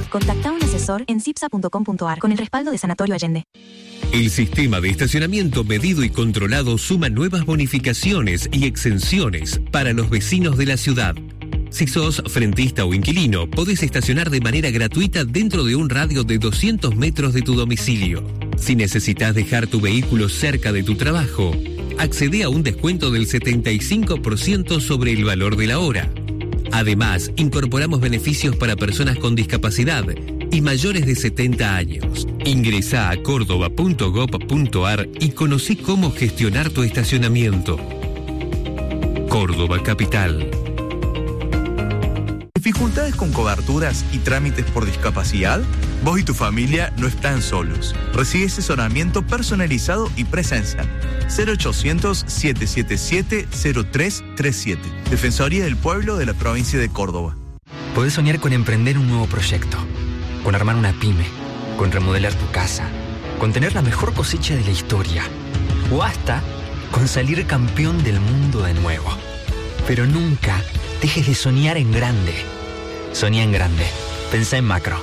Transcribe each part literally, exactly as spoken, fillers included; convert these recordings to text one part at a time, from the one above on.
Contacta a un asesor en cipsa punto com punto a r con el respaldo de Sanatorio Allende. El sistema de estacionamiento medido y controlado suma nuevas bonificaciones y exenciones para los vecinos de la ciudad. Si sos frentista o inquilino, podés estacionar de manera gratuita dentro de un radio de doscientos metros de tu domicilio. Si necesitas dejar tu vehículo cerca de tu trabajo, accede a un descuento del setenta y cinco por ciento sobre el valor de la hora. Además, incorporamos beneficios para personas con discapacidad y mayores de setenta años. Ingresá a córdoba punto gob punto a r y conocí cómo gestionar tu estacionamiento. Córdoba Capital. ¿Dificultades con coberturas y trámites por discapacidad? Vos y tu familia no están solos. Recibe asesoramiento personalizado y presencial. cero ochocientos, siete siete siete, cero tres tres siete. Defensoría del Pueblo de la provincia de Córdoba. Podés soñar con emprender un nuevo proyecto, con armar una pyme, con remodelar tu casa, con tener la mejor cosecha de la historia, o hasta con salir campeón del mundo de nuevo. Pero nunca dejes de soñar en grande. Soñá en grande. Pensá en macro.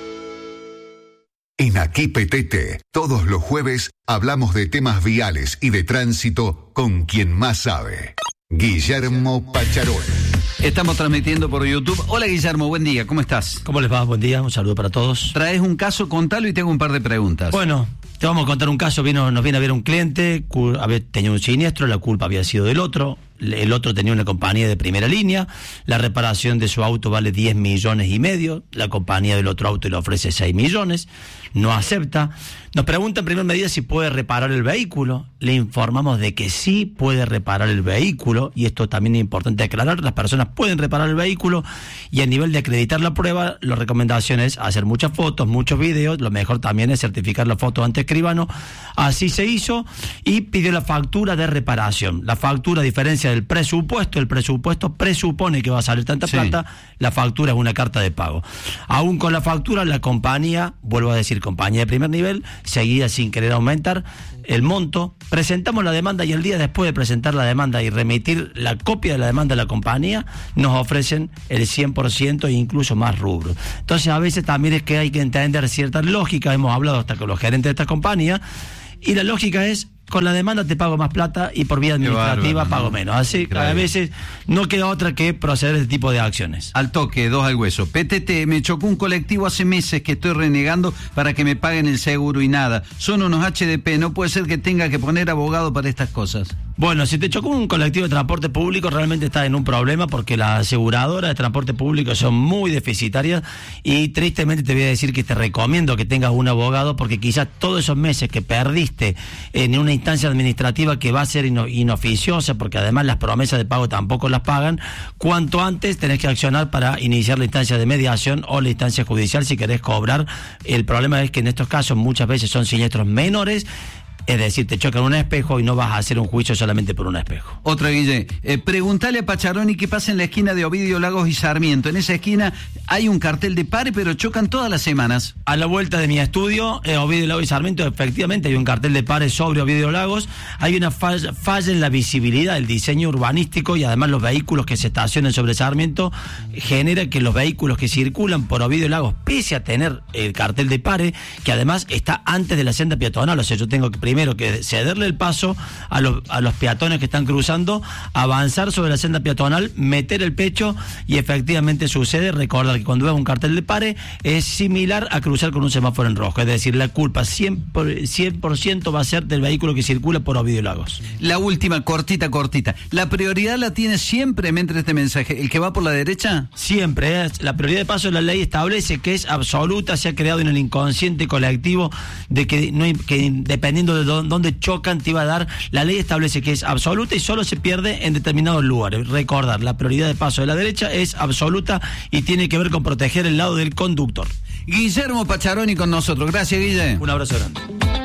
En Aquí Petete, todos los jueves hablamos de temas viales y de tránsito con quien más sabe. Guillermo Pacharón. Estamos transmitiendo por YouTube. Hola Guillermo, buen día, ¿cómo estás? ¿Cómo les va? Buen día, un saludo para todos. Traes un caso, contalo y tengo un par de preguntas. Bueno, te vamos a contar un caso. Vino, nos viene a ver un cliente, había tenido un siniestro, la culpa había sido del otro. El otro tenía una compañía de primera línea, la reparación de su auto vale diez millones y medio, la compañía del otro auto le ofrece seis millones, no acepta. Nos pregunta en primera medida si puede reparar el vehículo, le informamos de que sí puede reparar el vehículo, y esto también es importante aclarar, las personas pueden reparar el vehículo, y a nivel de acreditar la prueba, la recomendación es hacer muchas fotos, muchos videos, lo mejor también es certificar la foto ante escribano. Así se hizo, y pidió la factura de reparación. La factura, a diferencia del presupuesto, el presupuesto presupone que va a salir tanta sí. plata, la factura es una carta de pago. Aún con la factura, la compañía, vuelvo a decir, compañía de primer nivel, seguía sin querer aumentar el monto. Presentamos la demanda y el día después de presentar la demanda y remitir la copia de la demanda a la compañía, nos ofrecen el cien por ciento e incluso más rubro. Entonces a veces también es que hay que entender ciertas lógicas, hemos hablado hasta con los gerentes de esta compañía, y la lógica es, con la demanda te pago más plata y por vía administrativa bárbaro, pago ¿no? menos. Así que a veces no queda otra que proceder a este tipo de acciones. Al toque, dos al hueso. P T T, me chocó un colectivo hace meses que estoy renegando para que me paguen el seguro y nada. Son unos H D P, no puede ser que tenga que poner abogado para estas cosas. Bueno, si te chocó un colectivo de transporte público, realmente estás en un problema porque las aseguradoras de transporte público son muy deficitarias y tristemente te voy a decir que te recomiendo que tengas un abogado porque quizás todos esos meses que perdiste en una instancia administrativa que va a ser ino- inoficiosa porque además las promesas de pago tampoco las pagan, cuanto antes tenés que accionar para iniciar la instancia de mediación o la instancia judicial si querés cobrar. El problema es que en estos casos muchas veces son siniestros menores. Es decir, te chocan un espejo y no vas a hacer un juicio solamente por un espejo. Otra, Guille. Eh, preguntale a Pacharoni qué pasa en la esquina de Ovidio Lagos y Sarmiento. En esa esquina hay un cartel de pare, pero chocan todas las semanas. A la vuelta de mi estudio, eh, Ovidio Lagos y Sarmiento, efectivamente hay un cartel de pare sobre Ovidio Lagos. Hay una falla, falla en la visibilidad, el diseño urbanístico y además los vehículos que se estacionan sobre Sarmiento genera que los vehículos que circulan por Ovidio Lagos, pese a tener el cartel de pare, que además está antes de la senda peatonal, o sea, yo tengo que primero que cederle el paso a los, a los peatones que están cruzando, avanzar sobre la senda peatonal, meter el pecho y efectivamente sucede. Recordar que cuando ves un cartel de pare es similar a cruzar con un semáforo en rojo, es decir, la culpa cien por ciento va a ser del vehículo que circula por Ovidio Lagos. La última, cortita, cortita. ¿La prioridad la tiene siempre, me entra este mensaje, el que va por la derecha? Siempre, ¿eh? La prioridad de paso la ley establece que es absoluta, se ha creado en el inconsciente colectivo de que, no, que dependiendo de dónde chocan te iba a dar, la ley establece que es absoluta y solo se pierde en determinados lugares. Recordar, la prioridad de paso de la derecha es absoluta y tiene que ver con proteger el lado del conductor. Guillermo Pacharoni con nosotros. Gracias, Guille. Un abrazo grande.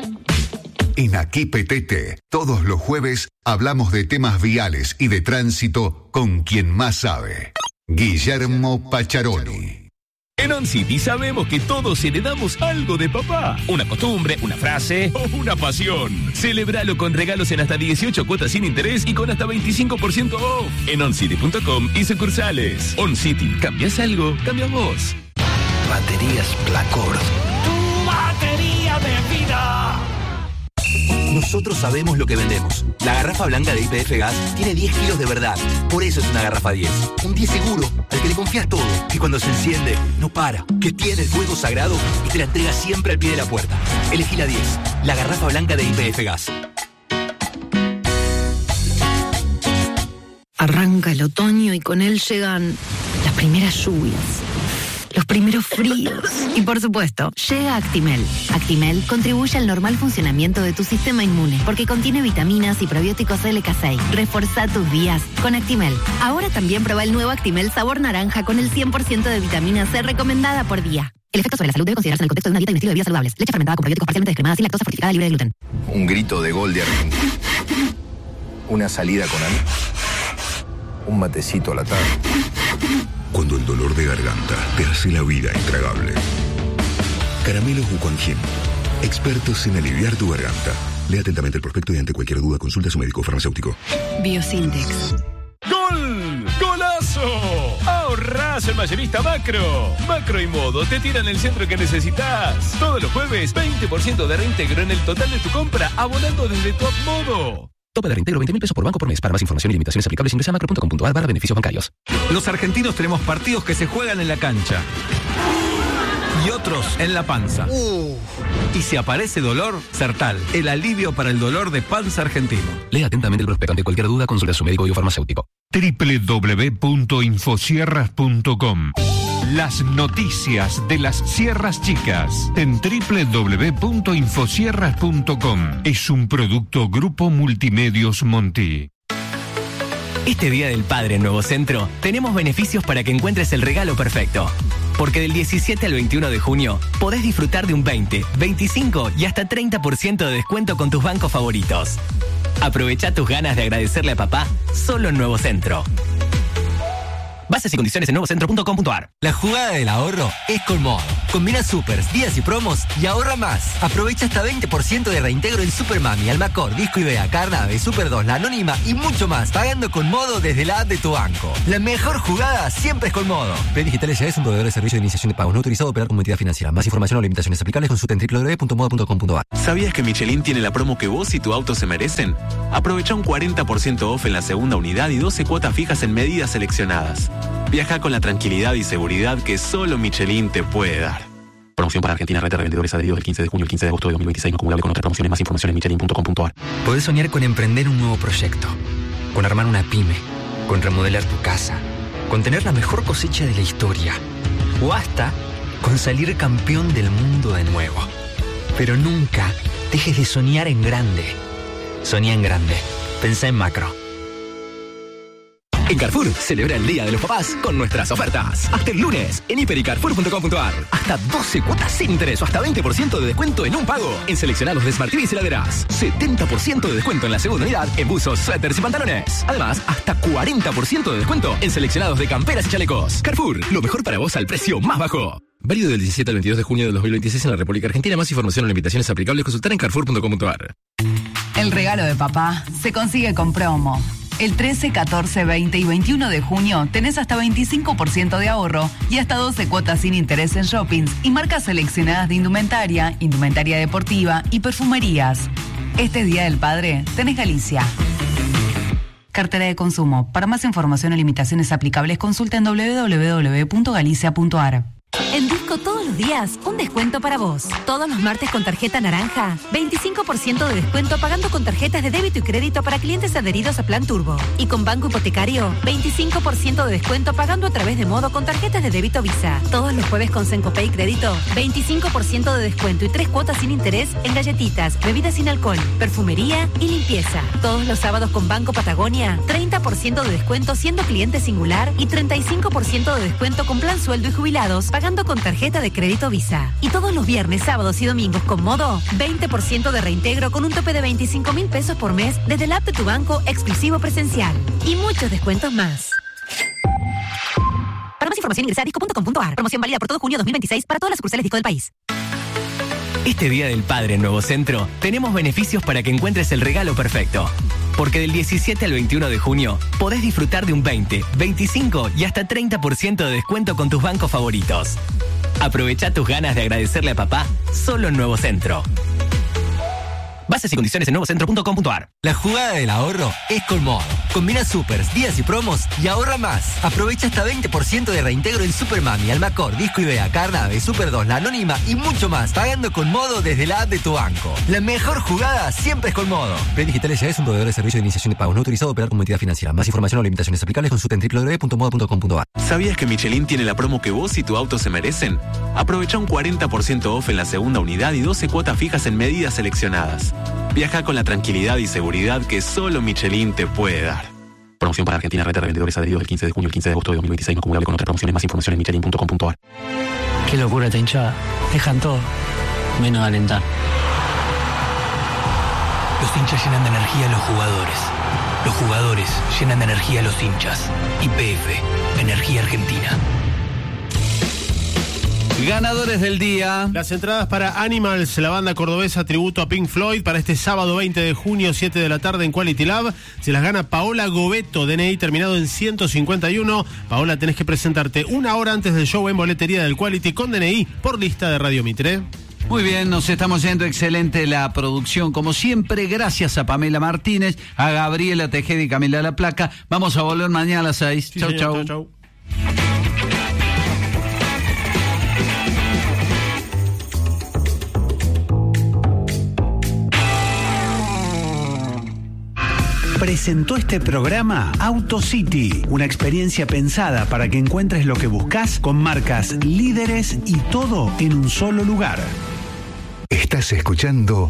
En Aquí Petete, todos los jueves hablamos de temas viales y de tránsito con quien más sabe. Guillermo Pacharoni. En OnCity sabemos que todos heredamos algo de papá. Una costumbre, una frase o una pasión. Celebralo con regalos en hasta dieciocho cuotas sin interés y con hasta veinticinco por ciento off. En oncity punto com y sucursales. OnCity. ¿Cambias algo? Cambia vos. Baterías Placord. ¡Tu batería de vida! Nosotros sabemos lo que vendemos. La garrafa blanca de Y P F Gas tiene diez kilos de verdad. Por eso es una garrafa diez. Un diez seguro, al que le confías todo. Que cuando se enciende, no para. Que tiene el fuego sagrado y te la entrega siempre al pie de la puerta. Elegí la diez. La garrafa blanca de Y P F Gas. Arranca el otoño y con él llegan las primeras lluvias, los primeros fríos. Y por supuesto, llega Actimel. Actimel contribuye al normal funcionamiento de tu sistema inmune porque contiene vitaminas y probióticos L K seis. Reforzá tus días con Actimel. Ahora también prueba el nuevo Actimel sabor naranja con el cien por ciento de vitamina C recomendada por día. El efecto sobre la salud debe considerarse en el contexto de una dieta y un estilo de vida saludables. Leche fermentada con probióticos parcialmente descremada sin lactosa fortificada libre de gluten. Un grito de gol de Argentina. Una salida con amigos. Un matecito a la tarde. Cuando el dolor de garganta te hace la vida intragable. Caramelos Wuquanjin. Expertos en aliviar tu garganta. Lea atentamente el prospecto y ante cualquier duda consulta a su médico farmacéutico. Biosintex. ¡Gol! ¡Golazo! ¡Ahorrás el mayorista Macro! Macro y Modo te tiran el centro que necesitas. Todos los jueves, veinte por ciento de reintegro en el total de tu compra, abonando desde Top Modo. Tope de reintegro veinte mil pesos por banco por mes. Para más información y limitaciones aplicables ingresa a macro punto com punto a r barra beneficios bancarios. Los argentinos tenemos partidos que se juegan en la cancha y otros en la panza. Uh. Y si aparece dolor, Sertal, el alivio para el dolor de panza argentino. Lea atentamente el prospecto. Ante cualquier duda, consulte a su médico o farmacéutico. doble u doble u doble u punto infosierras punto com. Las noticias de las Sierras Chicas en doble u doble u doble u punto infosierras punto com. Es un producto Grupo Multimedios Monti. Este Día del Padre en Nuevo Centro tenemos beneficios para que encuentres el regalo perfecto. Porque del diecisiete al veintiuno de junio podés disfrutar de un veinte, veinticinco y hasta treinta por ciento de descuento con tus bancos favoritos. Aprovecha tus ganas de agradecerle a papá solo en Nuevo Centro. Bases y condiciones en nuevo centro punto com punto a r. La jugada del ahorro es con Modo. Combina supers, días y promos y ahorra más. Aprovecha hasta veinte por ciento de reintegro en Super Mami, Almacor, Disco Idea, Carnave, Super dos, La Anónima y mucho más. Pagando con Modo desde la app de tu banco. La mejor jugada siempre es con Modo. P Digital S A es un proveedor de servicio de iniciación de pagos no autorizado a operar como entidad financiera. Más información o limitaciones aplicables consulta en doble u doble u doble u punto modo punto com punto a r. ¿Sabías que Michelin tiene la promo que vos y tu auto se merecen? Aprovecha un cuarenta por ciento off en la segunda unidad y doce cuotas fijas en medidas seleccionadas. Viaja con la tranquilidad y seguridad que solo Michelin te puede dar. Promoción para Argentina, red de revendedores adheridos del quince de junio al quince de agosto de dos mil veintiséis, no acumulable con otras promociones. Más información en michelin punto com punto a r. Podés soñar con emprender un nuevo proyecto, con armar una pyme, con remodelar tu casa, con tener la mejor cosecha de la historia, o hasta con salir campeón del mundo de nuevo. Pero nunca dejes de soñar en grande. Soñá en grande. Pensá en macro. En Carrefour, celebra el Día de los Papás con nuestras ofertas. Hasta el lunes, en hiper y carrefour punto com punto a r. Hasta doce cuotas sin interés o hasta veinte por ciento de descuento en un pago. En seleccionados de Smart T Vs y heladeras. setenta por ciento de descuento en la segunda unidad en buzos, suéteres y pantalones. Además, hasta cuarenta por ciento de descuento en seleccionados de camperas y chalecos. Carrefour, lo mejor para vos al precio más bajo. Válido del diecisiete al veintidós de junio de dos mil veintiséis en la República Argentina. Más información o limitaciones aplicables consultar en carrefour punto com punto a r. El regalo de papá se consigue con promo. El trece, catorce, veinte y veintiuno de junio tenés hasta veinticinco por ciento de ahorro y hasta doce cuotas sin interés en shoppings y marcas seleccionadas de indumentaria, indumentaria deportiva y perfumerías. Este Día del Padre tenés Galicia. Cartera de consumo. Para más información o limitaciones aplicables consulta en doble u doble u doble u punto galicia punto a r. En Disco todos los días, un descuento para vos. Todos los martes con tarjeta naranja, veinticinco por ciento de descuento pagando con tarjetas de débito y crédito para clientes adheridos a Plan Turbo. Y con Banco Hipotecario, veinticinco por ciento de descuento pagando a través de Modo con tarjetas de débito Visa. Todos los jueves con Sencopay Crédito, veinticinco por ciento de descuento y tres cuotas sin interés en galletitas, bebidas sin alcohol, perfumería y limpieza. Todos los sábados con Banco Patagonia, treinta por ciento de descuento siendo cliente singular y treinta y cinco por ciento de descuento con Plan Sueldo y Jubilados pagando con tarjeta de crédito Visa. Y todos los viernes, sábados y domingos con Modo, veinte por ciento de reintegro con un tope de veinticinco mil pesos por mes desde el app de tu banco exclusivo presencial. Y muchos descuentos más. Para más información ingresa a disco punto com punto a r. Promoción válida por todo junio dos mil veintiséis para todas las sucursales Disco del país. Este Día del Padre en Nuevo Centro tenemos beneficios para que encuentres el regalo perfecto. Porque del diecisiete al veintiuno de junio podés disfrutar de un veinte, veinticinco y hasta treinta por ciento de descuento con tus bancos favoritos. Aprovecha tus ganas de agradecerle a papá solo en Nuevo Centro. Bases y condiciones en nuevo centro punto com punto a r. La jugada del ahorro es Colmodo. Combina supers, días y promos y ahorra más. Aprovecha hasta veinte por ciento de reintegro en Supermami, Almacor, Disco Idea, Carnave, Super dos, La Anónima y mucho más. Pagando con Modo desde la app de tu banco. La mejor jugada siempre es Colmodo. Red Digital S A es un proveedor de servicio de iniciación de pagos no autorizado a operar como entidad financiera. Más información o limitaciones aplicables consulta en doble u doble u doble u punto modo punto com punto a r. ¿Sabías que Michelin tiene la promo que vos y tu auto se merecen? Aprovecha un cuarenta por ciento off en la segunda unidad y doce cuotas fijas en medidas seleccionadas. Viaja con la tranquilidad y seguridad que solo Michelin te puede dar. Promoción para Argentina, red de revendedores adheridos del quince de junio al quince de agosto de dos mil veintiséis, no acumulable con otras promociones. Más información en michelin punto com punto a r. Qué locura esta hinchada. Dejan todo, menos alentar. Los hinchas llenan de energía a los jugadores. Los jugadores llenan de energía a los hinchas. Y P F, Energía Argentina. Ganadores del día. Las entradas para Animals, la banda cordobesa tributo a Pink Floyd, para este sábado veinte de junio, siete de la tarde en Quality Lab. Se las gana Paola Gobeto, D N I terminado en ciento cincuenta y uno. Paola, tenés que presentarte una hora antes del show en boletería del Quality con D N I por lista de Radio Mitre. Muy bien, nos estamos yendo. Excelente la producción, como siempre. Gracias a Pamela Martínez, a Gabriela Tejeda y Camila La Placa. Vamos a volver mañana a las seis. Sí, chau, señor, chau. chau, chau. Presentó este programa AutoCity, una experiencia pensada para que encuentres lo que buscas con marcas líderes y todo en un solo lugar. Estás escuchando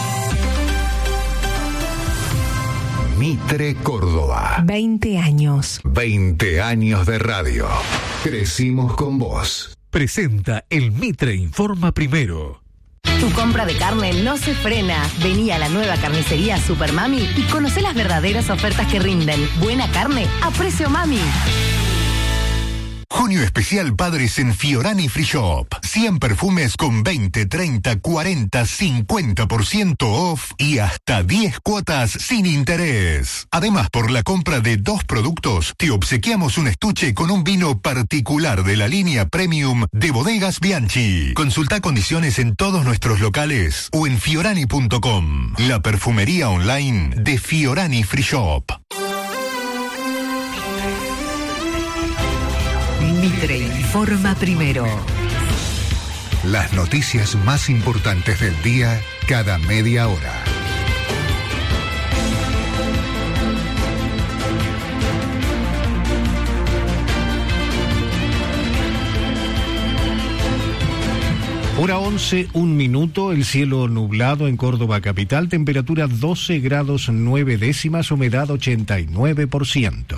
Mitre Córdoba. veinte años. veinte años de radio. Crecimos con vos. Presenta el Mitre Informa Primero. Tu compra de carne no se frena. Vení a la nueva carnicería Super Mami y conocé las verdaderas ofertas que rinden. Buena carne a precio Mami. Junio especial Padres en Fiorani Free Shop. cien perfumes con veinte, treinta, cuarenta, cincuenta por ciento off y hasta diez cuotas sin interés. Además, por la compra de dos productos, te obsequiamos un estuche con un vino particular de la línea Premium de Bodegas Bianchi. Consulta condiciones en todos nuestros locales o en fiorani punto com. La perfumería online de Fiorani Free Shop. Mitre informa primero. Las noticias más importantes del día cada media hora. Hora once, un minuto, el cielo nublado en Córdoba capital, temperatura doce grados nueve décimas, humedad ochenta y nueve por ciento.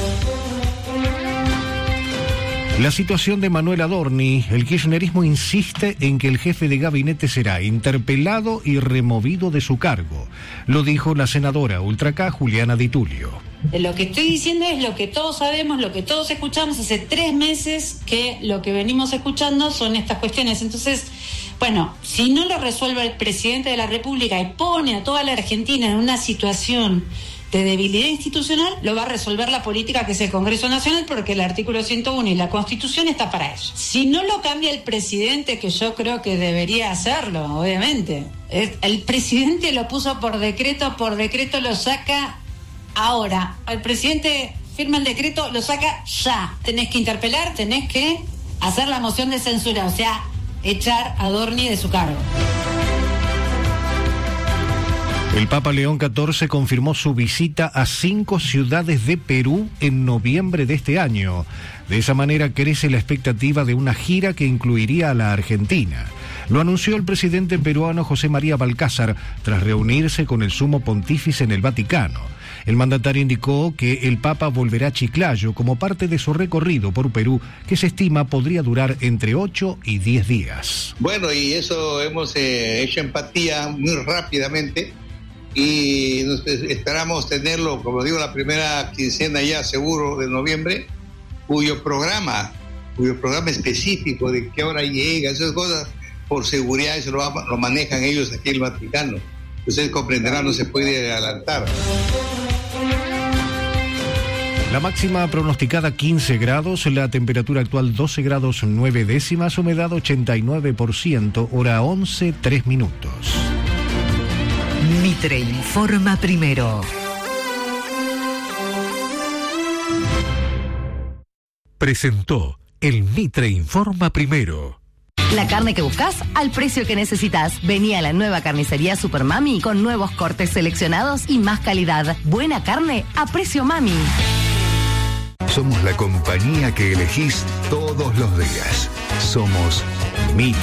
La situación de Manuel Adorni. El kirchnerismo insiste en que el jefe de gabinete será interpelado y removido de su cargo. Lo dijo la senadora Ultracá, Juliana Di Tulio. Lo que estoy diciendo es lo que todos sabemos, lo que todos escuchamos hace tres meses, que lo que venimos escuchando son estas cuestiones. Entonces, bueno, si no lo resuelve el presidente de la República y pone a toda la Argentina en una situación de debilidad institucional, lo va a resolver la política, que es el Congreso Nacional, porque el artículo ciento uno y la Constitución está para eso. Si no lo cambia el presidente, que yo creo que debería hacerlo, obviamente. El presidente lo puso por decreto, por decreto lo saca ahora. El presidente firma el decreto, lo saca ya. Tenés que interpelar, tenés que hacer la moción de censura, o sea, echar a Adorni de su cargo. El Papa León catorce confirmó su visita a cinco ciudades de Perú en noviembre de este año. De esa manera crece la expectativa de una gira que incluiría a la Argentina. Lo anunció el presidente peruano José María Balcázar tras reunirse con el sumo pontífice en el Vaticano. El mandatario indicó que el Papa volverá a Chiclayo como parte de su recorrido por Perú, que se estima podría durar entre ocho y diez días. Bueno, y eso hemos eh, hecho empatía muy rápidamente. Y nos esperamos tenerlo, como digo, la primera quincena ya seguro de noviembre, cuyo programa, cuyo programa específico de qué hora llega, esas cosas, por seguridad, eso lo, lo manejan ellos aquí en el Vaticano. Ustedes comprenderán, no se puede adelantar. La máxima pronosticada quince grados, la temperatura actual doce grados nueve décimas, humedad ochenta y nueve por ciento, hora once, tres minutos. Mitre informa primero. Presentó el Mitre Informa Primero. La carne que buscas al precio que necesitas. Vení a la nueva carnicería Super Mami con nuevos cortes seleccionados y más calidad. Buena carne a precio Mami. Somos la compañía que elegís todos los días. Somos Mitre.